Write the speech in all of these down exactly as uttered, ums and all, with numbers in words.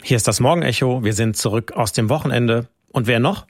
Hier ist das Morgenecho. Wir sind zurück aus dem Wochenende. Und wer noch?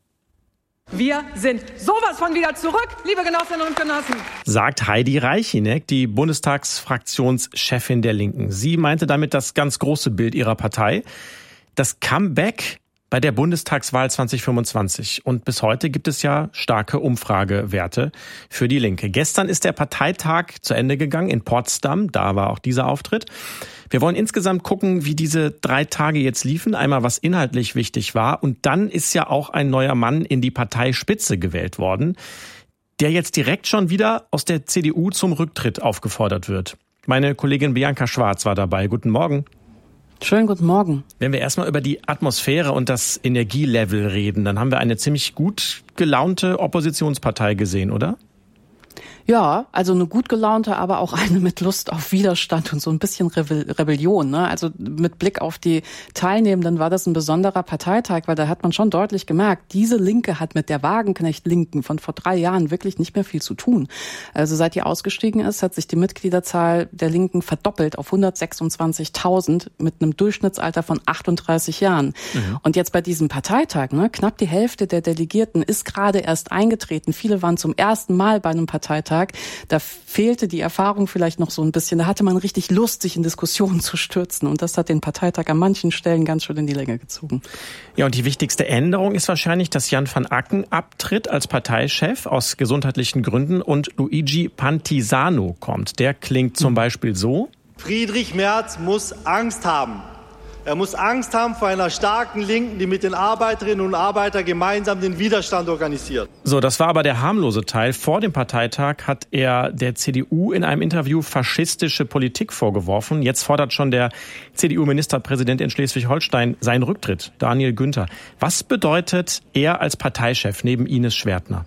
Wir sind sowas von wieder zurück, liebe Genossinnen und Genossen. Sagt Heidi Reichinek, die Bundestagsfraktionschefin der Linken. Sie meinte damit das ganz große Bild ihrer Partei. Das Comeback bei der Bundestagswahl zwanzig fünfundzwanzig. Und bis heute gibt es ja starke Umfragewerte für die Linke. Gestern ist der Parteitag zu Ende gegangen in Potsdam. Da war auch dieser Auftritt. Wir wollen insgesamt gucken, wie diese drei Tage jetzt liefen. Einmal, was inhaltlich wichtig war. Und dann ist ja auch ein neuer Mann in die Parteispitze gewählt worden, der jetzt direkt schon wieder aus der C D U zum Rücktritt aufgefordert wird. Meine Kollegin Bianca Schwarz war dabei. Guten Morgen. Schönen guten Morgen. Wenn wir erstmal über die Atmosphäre und das Energielevel reden, dann haben wir eine ziemlich gut gelaunte Oppositionspartei gesehen, oder? Ja, also eine gut gelaunte, aber auch eine mit Lust auf Widerstand und so ein bisschen Rebellion. Ne? Also mit Blick auf die Teilnehmenden war das ein besonderer Parteitag, weil da hat man schon deutlich gemerkt, diese Linke hat mit der Wagenknecht-Linken von vor drei Jahren wirklich nicht mehr viel zu tun. Also seit die ausgestiegen ist, hat sich die Mitgliederzahl der Linken verdoppelt auf hundertsechsundzwanzigtausend mit einem Durchschnittsalter von achtunddreißig Jahren. Mhm. Und jetzt bei diesem Parteitag, ne, knapp die Hälfte der Delegierten ist gerade erst eingetreten. Viele waren zum ersten Mal bei einem Parteitag. Da fehlte die Erfahrung vielleicht noch so ein bisschen. Da hatte man richtig Lust, sich in Diskussionen zu stürzen. Und das hat den Parteitag an manchen Stellen ganz schön in die Länge gezogen. Ja, und die wichtigste Änderung ist wahrscheinlich, dass Jan van Acken abtritt als Parteichef aus gesundheitlichen Gründen und Luigi Pantisano kommt. Der klingt zum Beispiel so: Friedrich Merz muss Angst haben. Er muss Angst haben vor einer starken Linken, die mit den Arbeiterinnen und Arbeitern gemeinsam den Widerstand organisiert. So, das war aber der harmlose Teil. Vor dem Parteitag hat er der C D U in einem Interview faschistische Politik vorgeworfen. Jetzt fordert schon der C D U-Ministerpräsident in Schleswig-Holstein seinen Rücktritt, Daniel Günther. Was bedeutet er als Parteichef neben Ines Schwertner?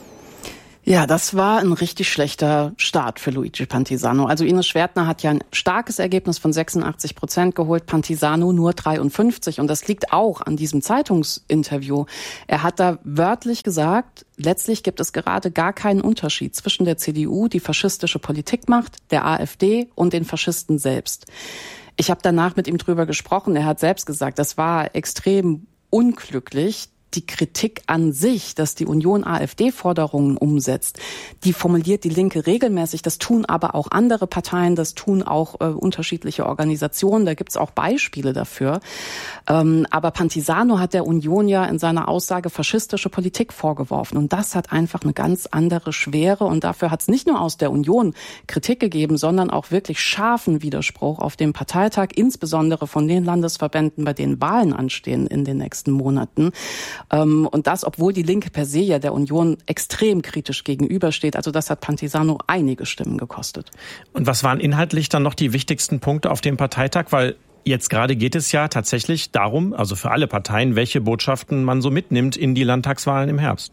Ja, das war ein richtig schlechter Start für Luigi Pantisano. Also Ines Schwertner hat ja ein starkes Ergebnis von sechsundachtzig Prozent geholt, Pantisano nur dreiundfünfzig. Und das liegt auch an diesem Zeitungsinterview. Er hat da wörtlich gesagt, letztlich gibt es gerade gar keinen Unterschied zwischen der C D U, die faschistische Politik macht, der AfD und den Faschisten selbst. Ich habe danach mit ihm drüber gesprochen. Er hat selbst gesagt, das war extrem unglücklich. Die Kritik an sich, dass die Union AfD-Forderungen umsetzt, die formuliert die Linke regelmäßig. Das tun aber auch andere Parteien, das tun auch äh, unterschiedliche Organisationen. Da gibt's auch Beispiele dafür. Ähm, aber Pantisano hat der Union ja in seiner Aussage faschistische Politik vorgeworfen. Und das hat einfach eine ganz andere Schwere. Und dafür hat es nicht nur aus der Union Kritik gegeben, sondern auch wirklich scharfen Widerspruch auf dem Parteitag, insbesondere von den Landesverbänden, bei denen Wahlen anstehen in den nächsten Monaten. Und das, obwohl die Linke per se ja der Union extrem kritisch gegenübersteht. Also das hat Pantisano einige Stimmen gekostet. Und was waren inhaltlich dann noch die wichtigsten Punkte auf dem Parteitag? Weil jetzt gerade geht es ja tatsächlich darum, also für alle Parteien, welche Botschaften man so mitnimmt in die Landtagswahlen im Herbst.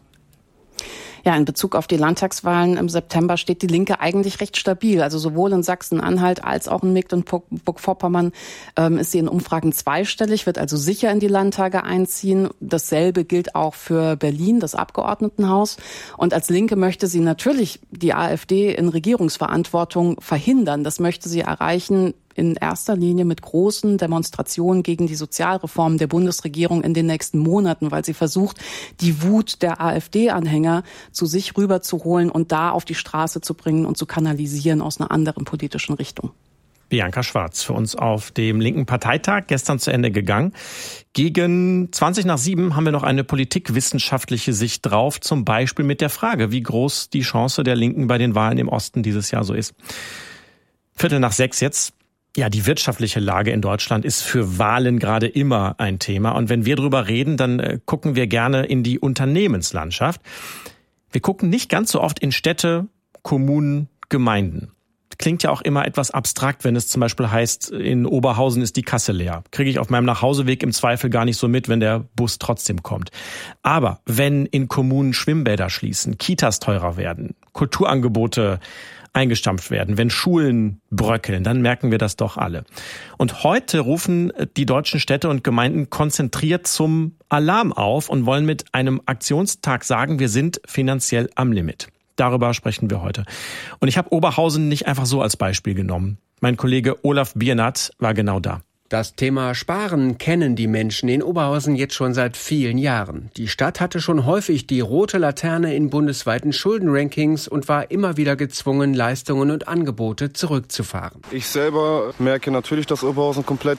Ja, in Bezug auf die Landtagswahlen im September steht die Linke eigentlich recht stabil. Also sowohl in Sachsen-Anhalt als auch in Mecklenburg-Vorpommern ähm, ist sie in Umfragen zweistellig, wird also sicher in die Landtage einziehen. Dasselbe gilt auch für Berlin, das Abgeordnetenhaus. Und als Linke möchte sie natürlich die AfD in Regierungsverantwortung verhindern. Das möchte sie erreichen in erster Linie mit großen Demonstrationen gegen die Sozialreformen der Bundesregierung in den nächsten Monaten, weil sie versucht, die Wut der AfD-Anhänger zu sich rüberzuholen und da auf die Straße zu bringen und zu kanalisieren aus einer anderen politischen Richtung. Bianca Schwarz für uns auf dem linken Parteitag, gestern zu Ende gegangen. Gegen zwanzig nach sieben haben wir noch eine politikwissenschaftliche Sicht drauf, zum Beispiel mit der Frage, wie groß die Chance der Linken bei den Wahlen im Osten dieses Jahr so ist. Viertel nach sechs jetzt. Ja, die wirtschaftliche Lage in Deutschland ist für Wahlen gerade immer ein Thema. Und wenn wir drüber reden, dann äh, gucken wir gerne in die Unternehmenslandschaft. Wir gucken nicht ganz so oft in Städte, Kommunen, Gemeinden. Klingt ja auch immer etwas abstrakt, wenn es zum Beispiel heißt, in Oberhausen ist die Kasse leer. Kriege ich auf meinem Nachhauseweg im Zweifel gar nicht so mit, wenn der Bus trotzdem kommt. Aber wenn in Kommunen Schwimmbäder schließen, Kitas teurer werden, Kulturangebote eingestampft werden, wenn Schulen bröckeln, dann merken wir das doch alle. Und heute rufen die deutschen Städte und Gemeinden konzentriert zum Alarm auf und wollen mit einem Aktionstag sagen, wir sind finanziell am Limit. Darüber sprechen wir heute. Und ich habe Oberhausen nicht einfach so als Beispiel genommen. Mein Kollege Olaf Biernat war genau da. Das Thema Sparen kennen die Menschen in Oberhausen jetzt schon seit vielen Jahren. Die Stadt hatte schon häufig die rote Laterne in bundesweiten Schuldenrankings und war immer wieder gezwungen, Leistungen und Angebote zurückzufahren. Ich selber merke natürlich, dass Oberhausen komplett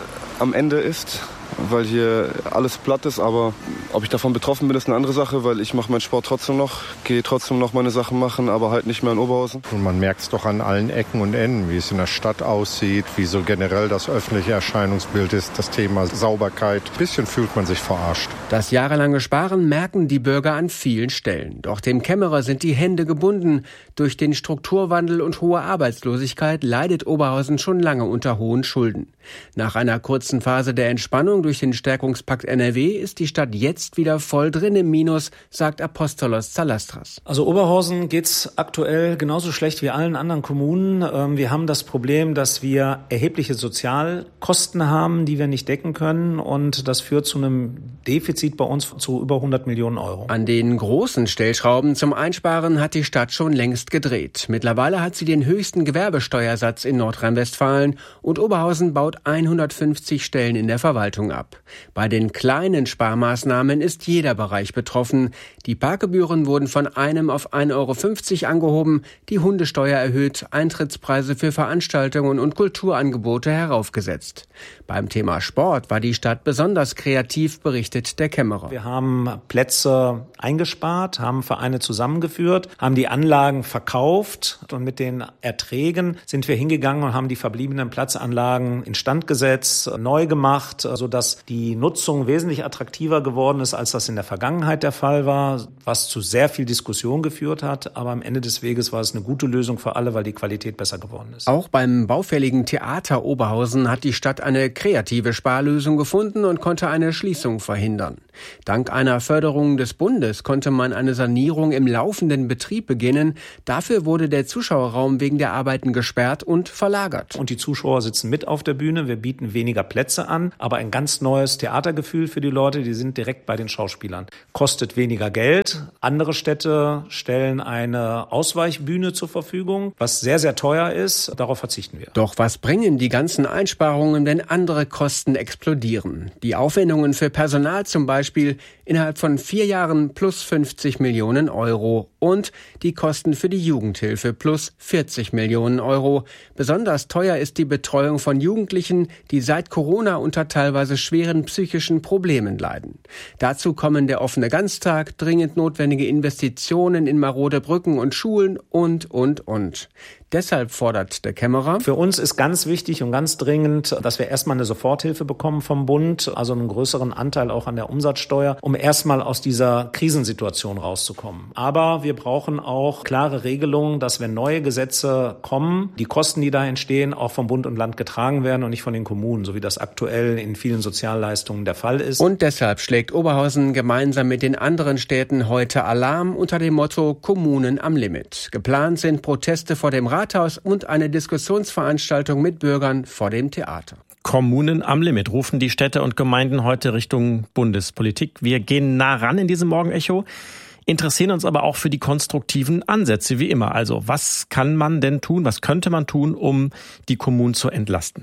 am Ende ist, weil hier alles platt ist. Aber ob ich davon betroffen bin, ist eine andere Sache, weil ich mache meinen Sport trotzdem noch, gehe trotzdem noch meine Sachen machen, aber halt nicht mehr in Oberhausen. Und man merkt es doch an allen Ecken und Enden, wie es in der Stadt aussieht, wie so generell das öffentliche Erscheinungsbild ist, das Thema Sauberkeit. Ein bisschen fühlt man sich verarscht. Das jahrelange Sparen merken die Bürger an vielen Stellen. Doch dem Kämmerer sind die Hände gebunden. Durch den Strukturwandel und hohe Arbeitslosigkeit leidet Oberhausen schon lange unter hohen Schulden. Nach einer kurzen Phase der Entspannung durch den Stärkungspakt N R W ist die Stadt jetzt wieder voll drin im Minus, sagt Apostolos Zalastras. Also Oberhausen geht's aktuell genauso schlecht wie allen anderen Kommunen. Wir haben das Problem, dass wir erhebliche Sozialkosten haben, die wir nicht decken können, und das führt zu einem Defizit bei uns zu über hundert Millionen Euro. An den großen Stellschrauben zum Einsparen hat die Stadt schon längst gedreht. Mittlerweile hat sie den höchsten Gewerbesteuersatz in Nordrhein-Westfalen und Oberhausen baut hundertfünfzig Stellen in der Verwaltung ab. Bei den kleinen Sparmaßnahmen ist jeder Bereich betroffen. Die Parkgebühren wurden von einem auf ein Euro fünfzig angehoben, die Hundesteuer erhöht, Eintrittspreise für Veranstaltungen und Kulturangebote heraufgesetzt. Beim Thema Sport war die Stadt besonders kreativ, berichtet der Kämmerer. Wir haben Plätze eingespart, haben Vereine zusammengeführt, haben die Anlagen verkauft und mit den Erträgen sind wir hingegangen und haben die verbliebenen Platzanlagen instand gesetzt, neu gemacht, sodass die Nutzung wesentlich attraktiver geworden ist, als das in der Vergangenheit der Fall war, was zu sehr viel Diskussion geführt hat. Aber am Ende des Weges war es eine gute Lösung für alle, weil die Qualität besser geworden ist. Auch beim baufälligen Theater Oberhausen hat die Stadt eine kreative Sparlösung gefunden und konnte eine Schließung verhindern. Dank einer Förderung des Bundes konnte man eine Sanierung im laufenden Betrieb beginnen. Dafür wurde der Zuschauerraum wegen der Arbeiten gesperrt und verlagert. Und die Zuschauer sitzen mit auf der Bühne. Wir bieten weniger Plätze an, aber ein ganz neues Theatergefühl für die Leute. Die sind direkt bei den Schauspielern. Kostet weniger Geld. Andere Städte stellen eine Ausweichbühne zur Verfügung, was sehr, sehr teuer ist. Darauf verzichten wir. Doch was bringen die ganzen Einsparungen, wenn andere Kosten explodieren? Die Aufwendungen für Personal zum Beispiel innerhalb von vier Jahren plus fünfzig Millionen Euro und die Kosten für die Jugendhilfe plus vierzig Millionen Euro. Besonders teuer ist die Betreuung von Jugendlichen, die seit Corona unter teilweise schweren psychischen Problemen leiden. Dazu kommen der offene Ganztag, dringend notwendige Investitionen in marode Brücken und Schulen und, und, und. Deshalb fordert der Kämmerer: Für uns ist ganz wichtig und ganz dringend, dass wir erstmal eine Soforthilfe bekommen vom Bund, also einen größeren Anteil auch an der Umsatzsteuer, um erstmal aus dieser Krisensituation rauszukommen. Aber wir brauchen auch klare Regelungen, dass wenn neue Gesetze kommen, die Kosten, die da entstehen, auch vom Bund und Land getragen werden und nicht von den Kommunen, so wie das aktuell in vielen Sozialleistungen der Fall ist. Und deshalb schlägt Oberhausen gemeinsam mit den anderen Städten heute Alarm unter dem Motto Kommunen am Limit. Geplant sind Proteste vor dem Rathaus und eine Diskussionsveranstaltung mit Bürgern vor dem Theater. Kommunen am Limit rufen die Städte und Gemeinden heute Richtung Bundespolitik. Wir gehen nah ran in diesem Morgenecho, interessieren uns aber auch für die konstruktiven Ansätze, wie immer. Also, was kann man denn tun, was könnte man tun, um die Kommunen zu entlasten?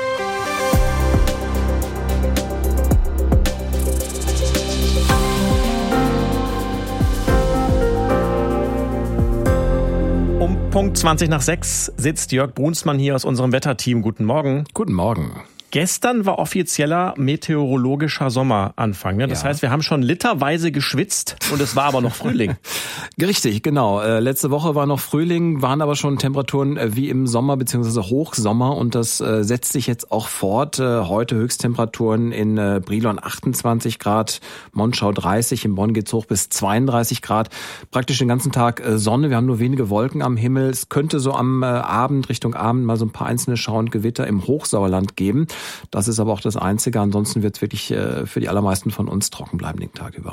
Um Punkt zwanzig nach sechs sitzt Jörg Brunsmann hier aus unserem Wetterteam. Guten Morgen. Guten Morgen. Gestern war offizieller meteorologischer Sommeranfang. Ne? Das ja. heißt, wir haben schon literweise geschwitzt und es war aber noch Frühling. Richtig, genau. Äh, letzte Woche war noch Frühling, waren aber schon Temperaturen äh, wie im Sommer bzw. Hochsommer und das äh, setzt sich jetzt auch fort. Äh, heute Höchsttemperaturen in äh, Brilon achtundzwanzig Grad, Monschau dreißig, in Bonn geht's hoch bis zweiunddreißig Grad. Praktisch den ganzen Tag äh, Sonne, wir haben nur wenige Wolken am Himmel. Es könnte so am äh, Abend, Richtung Abend mal so ein paar einzelne Schauer und Gewitter im Hochsauerland geben. Das ist aber auch das Einzige. Ansonsten wird es wirklich äh, für die allermeisten von uns trocken bleiben den Tag über.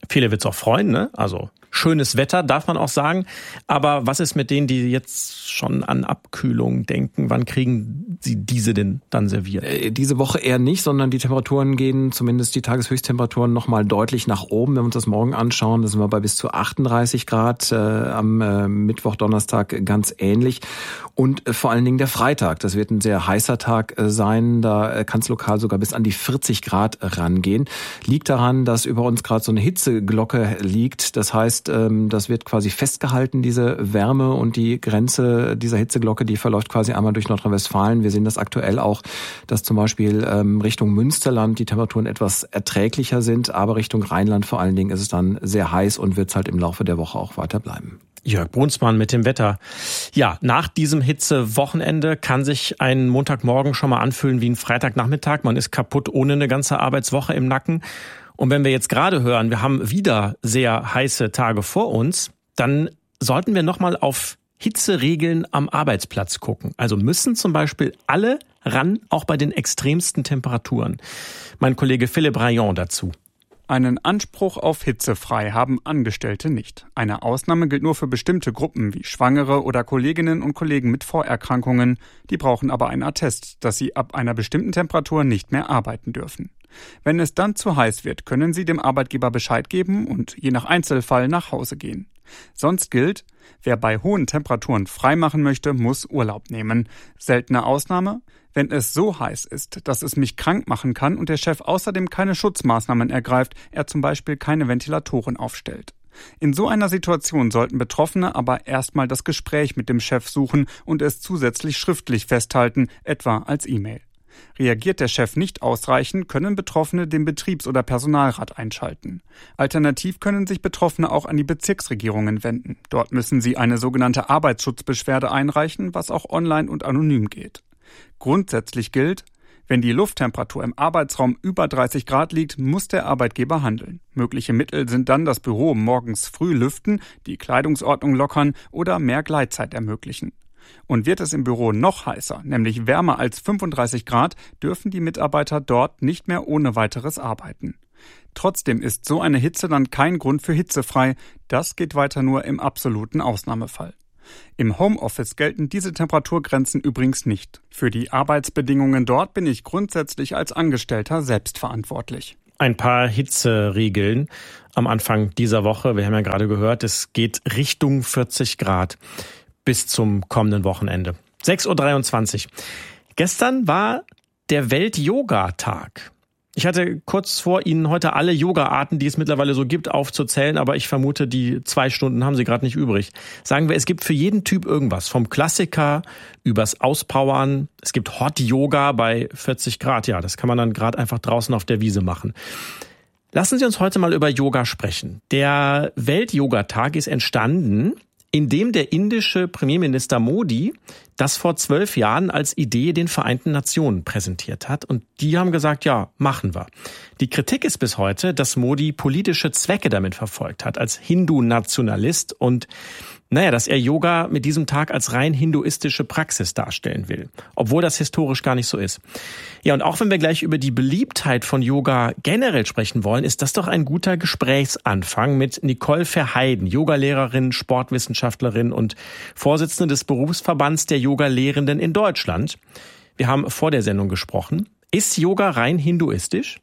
Viele wird's auch freuen, ne? Also schönes Wetter, darf man auch sagen. Aber was ist mit denen, die jetzt schon an Abkühlung denken? Wann kriegen sie diese denn dann serviert? Diese Woche eher nicht, sondern die Temperaturen gehen, zumindest die Tageshöchsttemperaturen, nochmal deutlich nach oben. Wenn wir uns das morgen anschauen, da sind wir bei bis zu achtunddreißig Grad. Äh, am äh, Mittwoch, Donnerstag ganz ähnlich. Und äh, vor allen Dingen der Freitag. Das wird ein sehr heißer Tag äh, sein. Da äh, kann es lokal sogar bis an die vierzig Grad rangehen. Liegt daran, dass über uns gerade so eine Hitzeglocke liegt. Das heißt, das wird quasi festgehalten, diese Wärme, und die Grenze dieser Hitzeglocke, die verläuft quasi einmal durch Nordrhein-Westfalen. Wir sehen das aktuell auch, dass zum Beispiel Richtung Münsterland die Temperaturen etwas erträglicher sind, aber Richtung Rheinland vor allen Dingen ist es dann sehr heiß und wird es halt im Laufe der Woche auch weiter bleiben. Jörg Brunsmann mit dem Wetter. Ja, nach diesem Hitzewochenende kann sich ein Montagmorgen schon mal anfühlen wie ein Freitagnachmittag. Man ist kaputt ohne eine ganze Arbeitswoche im Nacken. Und wenn wir jetzt gerade hören, wir haben wieder sehr heiße Tage vor uns, dann sollten wir nochmal auf Hitzeregeln am Arbeitsplatz gucken. Also müssen zum Beispiel alle ran, auch bei den extremsten Temperaturen. Mein Kollege Philipp Rayon dazu. Einen Anspruch auf hitzefrei haben Angestellte nicht. Eine Ausnahme gilt nur für bestimmte Gruppen wie Schwangere oder Kolleginnen und Kollegen mit Vorerkrankungen. Die brauchen aber ein Attest, dass sie ab einer bestimmten Temperatur nicht mehr arbeiten dürfen. Wenn es dann zu heiß wird, können sie dem Arbeitgeber Bescheid geben und je nach Einzelfall nach Hause gehen. Sonst gilt, wer bei hohen Temperaturen freimachen möchte, muss Urlaub nehmen. Seltene Ausnahme: wenn es so heiß ist, dass es mich krank machen kann und der Chef außerdem keine Schutzmaßnahmen ergreift, er zum Beispiel keine Ventilatoren aufstellt. In so einer Situation sollten Betroffene aber erstmal das Gespräch mit dem Chef suchen und es zusätzlich schriftlich festhalten, etwa als E-Mail. Reagiert der Chef nicht ausreichend, können Betroffene den Betriebs- oder Personalrat einschalten. Alternativ können sich Betroffene auch an die Bezirksregierungen wenden. Dort müssen sie eine sogenannte Arbeitsschutzbeschwerde einreichen, was auch online und anonym geht. Grundsätzlich gilt, wenn die Lufttemperatur im Arbeitsraum über dreißig Grad liegt, muss der Arbeitgeber handeln. Mögliche Mittel sind dann das Büro morgens früh lüften, die Kleidungsordnung lockern oder mehr Gleitzeit ermöglichen. Und wird es im Büro noch heißer, nämlich wärmer als fünfunddreißig Grad, dürfen die Mitarbeiter dort nicht mehr ohne weiteres arbeiten. Trotzdem ist so eine Hitze dann kein Grund für hitzefrei. Das geht weiter nur im absoluten Ausnahmefall. Im Homeoffice gelten diese Temperaturgrenzen übrigens nicht. Für die Arbeitsbedingungen dort bin ich grundsätzlich als Angestellter selbst verantwortlich. Ein paar Hitzeregeln am Anfang dieser Woche. Wir haben ja gerade gehört, es geht Richtung vierzig Grad. Bis zum kommenden Wochenende. sechs Uhr dreiundzwanzig. Gestern war der Welt-Yoga-Tag. Ich hatte kurz vor, Ihnen heute alle Yoga-Arten, die es mittlerweile so gibt, aufzuzählen, aber ich vermute, die zwei Stunden haben Sie gerade nicht übrig. Sagen wir, es gibt für jeden Typ irgendwas. Vom Klassiker übers Auspowern. Es gibt Hot-Yoga bei vierzig Grad. Ja, das kann man dann gerade einfach draußen auf der Wiese machen. Lassen Sie uns heute mal über Yoga sprechen. Der Welt-Yoga-Tag ist entstanden, indem der indische Premierminister Modi das vor zwölf Jahren als Idee den Vereinten Nationen präsentiert hat. Und die haben gesagt, ja, machen wir. Die Kritik ist bis heute, dass Modi politische Zwecke damit verfolgt hat, als Hindu-Nationalist und naja, dass er Yoga mit diesem Tag als rein hinduistische Praxis darstellen will, obwohl das historisch gar nicht so ist. Ja, und auch wenn wir gleich über die Beliebtheit von Yoga generell sprechen wollen, ist das doch ein guter Gesprächsanfang mit Nicole Verheiden, Yogalehrerin, Sportwissenschaftlerin und Vorsitzende des Berufsverbands der Yogalehrenden in Deutschland. Wir haben vor der Sendung gesprochen. Ist Yoga rein hinduistisch?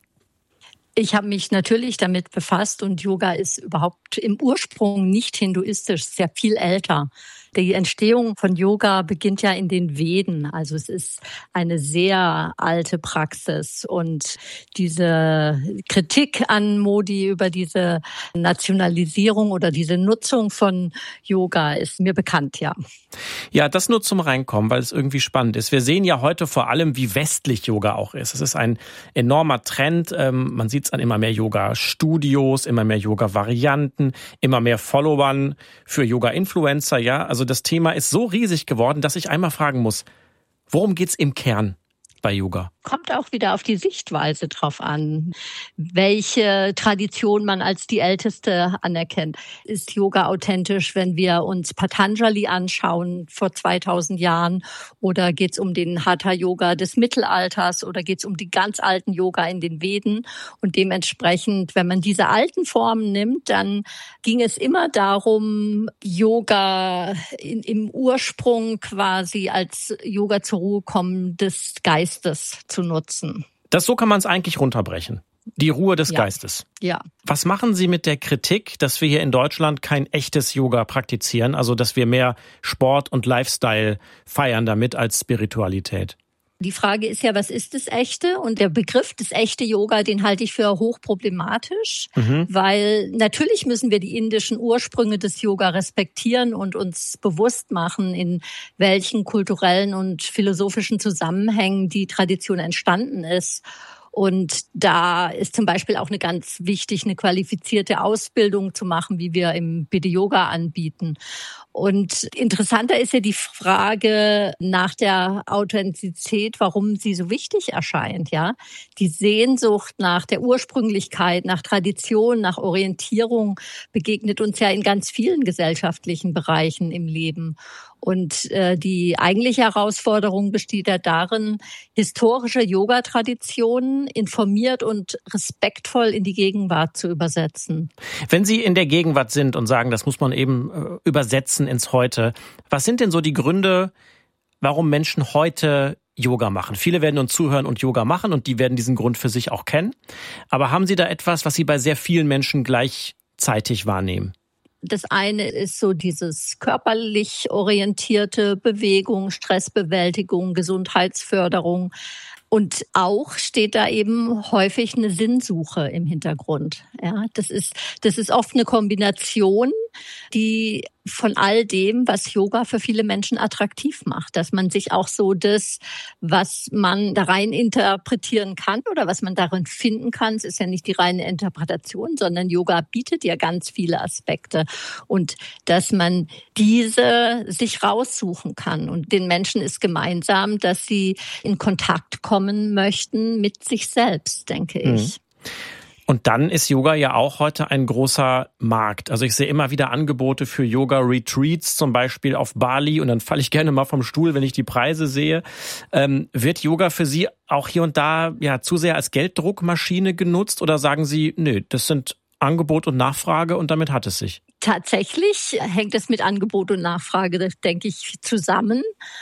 Ich habe mich natürlich damit befasst und Yoga ist überhaupt im Ursprung nicht hinduistisch, sehr viel älter. Die Entstehung von Yoga beginnt ja in den Veden. Also es ist eine sehr alte Praxis. Und diese Kritik an Modi über diese Nationalisierung oder diese Nutzung von Yoga ist mir bekannt, ja. Ja, das nur zum Reinkommen, weil es irgendwie spannend ist. Wir sehen ja heute vor allem, wie westlich Yoga auch ist. Es ist ein enormer Trend. Man sieht es an immer mehr Yoga-Studios, immer mehr Yoga-Varianten, immer mehr Followern für Yoga-Influencer, ja. Also das Thema ist so riesig geworden, dass ich einmal fragen muss, worum geht's im Kern bei Yoga? kommt auch wieder auf die Sichtweise drauf an, welche Tradition man als die älteste anerkennt. Ist Yoga authentisch, wenn wir uns Patanjali anschauen vor zweitausend Jahren? Oder geht es um den Hatha-Yoga des Mittelalters? Oder geht es um die ganz alten Yoga in den Veden? Und dementsprechend, wenn man diese alten Formen nimmt, dann ging es immer darum, Yoga in, im Ursprung quasi als Yoga zur Ruhe kommen des Geistes zu nutzen. Das so kann man es eigentlich runterbrechen. Die Ruhe des ja. Geistes. Ja. Was machen Sie mit der Kritik, dass wir hier in Deutschland kein echtes Yoga praktizieren, also dass wir mehr Sport und Lifestyle feiern damit als Spiritualität? Die Frage ist ja, was ist das Echte? Und der Begriff des echte Yoga, den halte ich für hochproblematisch, mhm. weil natürlich müssen wir die indischen Ursprünge des Yoga respektieren und uns bewusst machen, in welchen kulturellen und philosophischen Zusammenhängen die Tradition entstanden ist. Und da ist zum Beispiel auch eine ganz wichtig, eine qualifizierte Ausbildung zu machen, wie wir im Bidde Yoga anbieten. Und interessanter ist ja die Frage nach der Authentizität, warum sie so wichtig erscheint, ja. Die Sehnsucht nach der Ursprünglichkeit, nach Tradition, nach Orientierung begegnet uns ja in ganz vielen gesellschaftlichen Bereichen im Leben. Und äh, die eigentliche Herausforderung besteht ja darin, historische Yoga-Traditionen informiert und respektvoll in die Gegenwart zu übersetzen. Wenn Sie in der Gegenwart sind und sagen, das muss man eben äh, übersetzen ins Heute, was sind denn so die Gründe, warum Menschen heute Yoga machen? Viele werden uns zuhören und Yoga machen und die werden diesen Grund für sich auch kennen. Aber haben Sie da etwas, was Sie bei sehr vielen Menschen gleichzeitig wahrnehmen? Das eine ist so dieses körperlich orientierte Bewegung, Stressbewältigung, Gesundheitsförderung. Und auch steht da eben häufig eine Sinnsuche im Hintergrund. Ja, das ist, das ist oft eine Kombination, die von all dem, was Yoga für viele Menschen attraktiv macht, dass man sich auch so das, was man da rein interpretieren kann oder was man darin finden kann, es ist ja nicht die reine Interpretation, sondern Yoga bietet ja ganz viele Aspekte und dass man diese sich raussuchen kann. Und den Menschen ist gemeinsam, dass sie in Kontakt kommen möchten mit sich selbst, denke ich. Mhm. Und dann ist Yoga ja auch heute ein großer Markt. Also ich sehe immer wieder Angebote für Yoga-Retreats, zum Beispiel auf Bali. Und dann falle ich gerne mal vom Stuhl, wenn ich die Preise sehe. Ähm, wird Yoga für Sie auch hier und da ja zu sehr als Gelddruckmaschine genutzt? Oder sagen Sie, nö, das sind Angebot und Nachfrage und damit hat es sich? Tatsächlich hängt es mit Angebot und Nachfrage, denke ich, zusammen.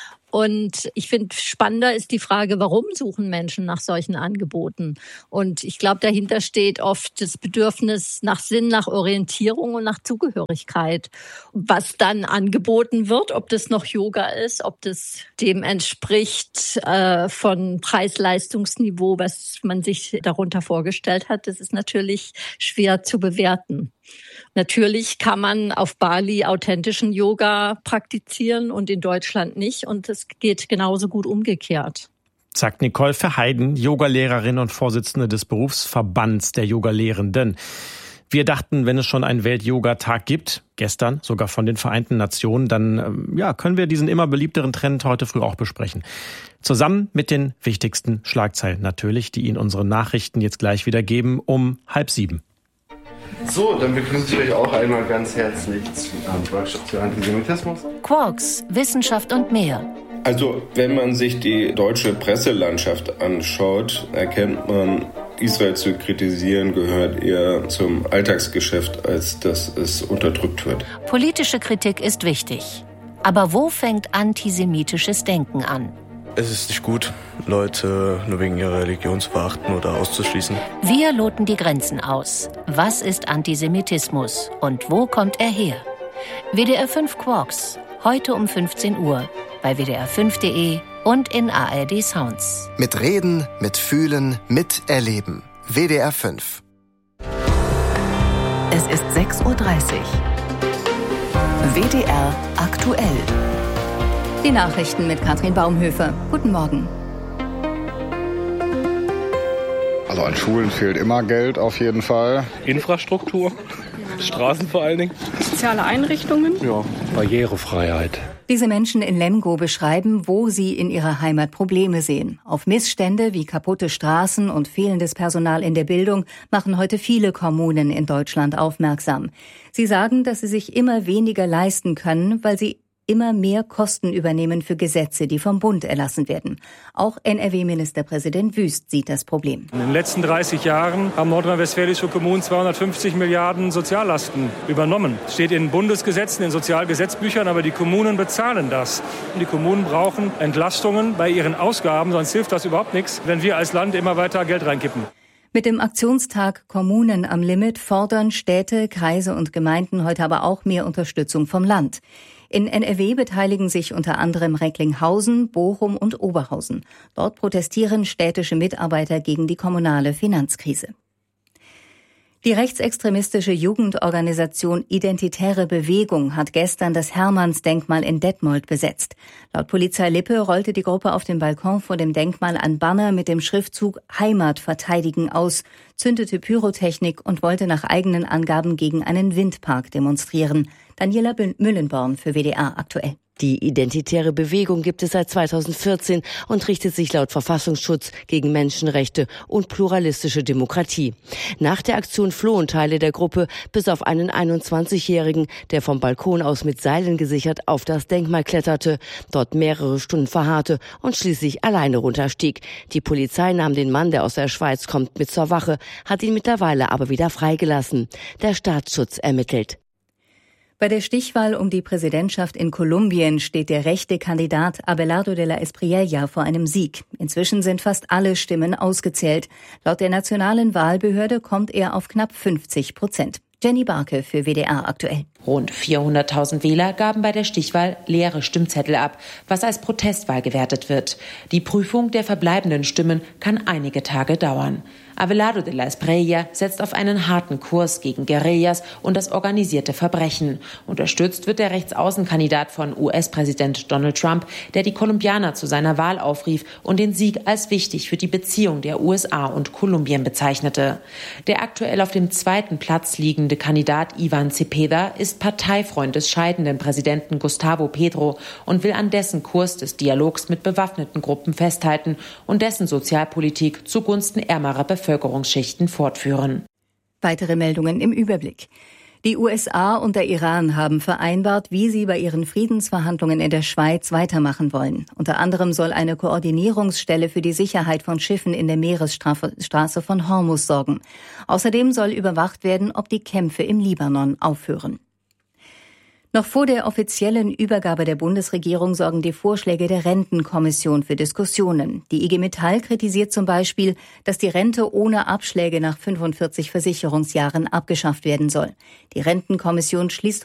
Und ich finde, spannender ist die Frage, warum suchen Menschen nach solchen Angeboten? Und ich glaube, dahinter steht oft das Bedürfnis nach Sinn, nach Orientierung und nach Zugehörigkeit. Was dann angeboten wird, ob das noch Yoga ist, ob das dem entspricht äh, von Preis-Leistungsniveau, was man sich darunter vorgestellt hat, das ist natürlich schwer zu bewerten. Natürlich kann man auf Bali authentischen Yoga praktizieren und in Deutschland nicht. Und es geht genauso gut umgekehrt. Sagt Nicole Verheiden, Yogalehrerin und Vorsitzende des Berufsverbands der Yogalehrenden. Wir dachten, wenn es schon einen Welt-Yoga-Tag gibt, gestern sogar von den Vereinten Nationen, dann ja, können wir diesen immer beliebteren Trend heute früh auch besprechen. Zusammen mit den wichtigsten Schlagzeilen natürlich, die Ihnen unsere Nachrichten jetzt gleich wieder geben, um halb sieben. So, dann begrüße ich euch auch einmal ganz herzlich zum Workshop zu Antisemitismus. Quarks, Wissenschaft und mehr. Also, wenn man sich die deutsche Presselandschaft anschaut, erkennt man, Israel zu kritisieren gehört eher zum Alltagsgeschäft, als dass es unterdrückt wird. Politische Kritik ist wichtig. Aber wo fängt antisemitisches Denken an? Es ist nicht gut, Leute nur wegen ihrer Religion zu verachten oder auszuschließen. Wir loten die Grenzen aus. Was ist Antisemitismus und wo kommt er her? W D R fünf Quarks, heute um fünfzehn Uhr, bei w d r fünf punkt d e und in A R D Sounds. Mit Reden, mit Fühlen, mit Erleben. W D R fünf. Es ist sechs Uhr dreißig. W D R aktuell. Die Nachrichten mit Katrin Baumhöfe. Guten Morgen. Also an Schulen fehlt immer Geld auf jeden Fall. Infrastruktur, Straßen vor allen Dingen. Soziale Einrichtungen. Ja, Barrierefreiheit. Diese Menschen in Lemgo beschreiben, wo sie in ihrer Heimat Probleme sehen. Auf Missstände wie kaputte Straßen und fehlendes Personal in der Bildung machen heute viele Kommunen in Deutschland aufmerksam. Sie sagen, dass sie sich immer weniger leisten können, weil sie immer mehr Kosten übernehmen für Gesetze, die vom Bund erlassen werden. Auch N R W-Ministerpräsident Wüst sieht das Problem. In den letzten dreißig Jahren haben nordrhein-westfälische Kommunen zweihundertfünfzig Milliarden Soziallasten übernommen. Steht in Bundesgesetzen, in Sozialgesetzbüchern, aber die Kommunen bezahlen das. Und die Kommunen brauchen Entlastungen bei ihren Ausgaben, sonst hilft das überhaupt nichts, wenn wir als Land immer weiter Geld reinkippen. Mit dem Aktionstag Kommunen am Limit fordern Städte, Kreise und Gemeinden heute aber auch mehr Unterstützung vom Land. In N R W beteiligen sich unter anderem Recklinghausen, Bochum und Oberhausen. Dort protestieren städtische Mitarbeiter gegen die kommunale Finanzkrise. Die rechtsextremistische Jugendorganisation Identitäre Bewegung hat gestern das Hermannsdenkmal in Detmold besetzt. Laut Polizei Lippe rollte die Gruppe auf dem Balkon vor dem Denkmal ein Banner mit dem Schriftzug Heimat verteidigen aus, zündete Pyrotechnik und wollte nach eigenen Angaben gegen einen Windpark demonstrieren. Daniela Müllenborn für W D R aktuell. Die Identitäre Bewegung gibt es seit zweitausendvierzehn und richtet sich laut Verfassungsschutz gegen Menschenrechte und pluralistische Demokratie. Nach der Aktion flohen Teile der Gruppe, bis auf einen einundzwanzigjährigen, der vom Balkon aus mit Seilen gesichert auf das Denkmal kletterte, dort mehrere Stunden verharrte und schließlich alleine runterstieg. Die Polizei nahm den Mann, der aus der Schweiz kommt, mit zur Wache, hat ihn mittlerweile aber wieder freigelassen. Der Staatsschutz ermittelt. Bei der Stichwahl um die Präsidentschaft in Kolumbien steht der rechte Kandidat Abelardo de la Espriella vor einem Sieg. Inzwischen sind fast alle Stimmen ausgezählt. Laut der nationalen Wahlbehörde kommt er auf knapp fünfzig Prozent. Jenny Barke für W D R aktuell. Rund vierhunderttausend Wähler gaben bei der Stichwahl leere Stimmzettel ab, was als Protestwahl gewertet wird. Die Prüfung der verbleibenden Stimmen kann einige Tage dauern. Abelardo de la Espriella setzt auf einen harten Kurs gegen Guerillas und das organisierte Verbrechen. Unterstützt wird der Rechtsaußenkandidat von U S-Präsident Donald Trump, der die Kolumbianer zu seiner Wahl aufrief und den Sieg als wichtig für die Beziehung der U S A und Kolumbien bezeichnete. Der aktuell auf dem zweiten Platz liegende Kandidat Ivan Cepeda ist Parteifreund des scheidenden Präsidenten Gustavo Petro und will an dessen Kurs des Dialogs mit bewaffneten Gruppen festhalten und dessen Sozialpolitik zugunsten ärmerer Bevölkerungsschichten fortführen. Weitere Meldungen im Überblick. Die U S A und der Iran haben vereinbart, wie sie bei ihren Friedensverhandlungen in der Schweiz weitermachen wollen. Unter anderem soll eine Koordinierungsstelle für die Sicherheit von Schiffen in der Meeresstraße von Hormuz sorgen. Außerdem soll überwacht werden, ob die Kämpfe im Libanon aufhören. Noch vor der offiziellen Übergabe der Bundesregierung sorgen die Vorschläge der Rentenkommission für Diskussionen. Die I G Metall kritisiert zum Beispiel, dass die Rente ohne Abschläge nach fünfundvierzig Versicherungsjahren abgeschafft werden soll. Die Rentenkommission schließt